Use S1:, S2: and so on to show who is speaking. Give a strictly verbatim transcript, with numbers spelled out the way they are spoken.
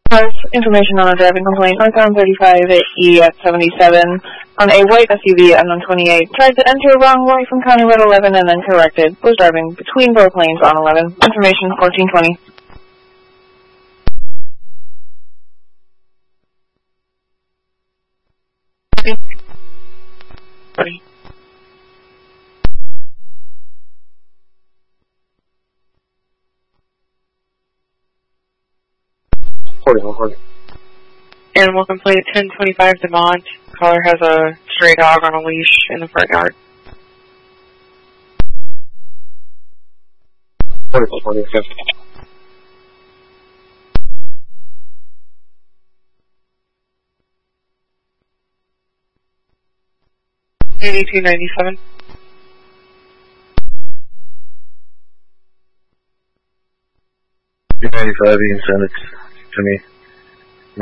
S1: Information on a driving complaint, northbound thirty-five E at seventy-seven on a white S U V at unknown twenty-eight. Tried to enter wrong way from County Road eleven and then corrected. Was driving between both lanes on eleven. Information fourteen twenty. Ready.
S2: forty-one forty.
S3: Animal complaint ten twenty-five Demont. Caller has a stray dog on a leash in the front yard.
S2: forty-one forty-six.
S3: eighty-two ninety-seven.
S2: two ninety-five, you can send it to me.